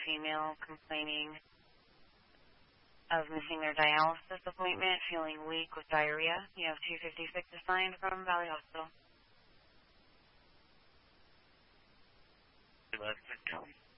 female complaining of missing their dialysis appointment, feeling weak with diarrhea. You have 256 assigned from Valley Hospital.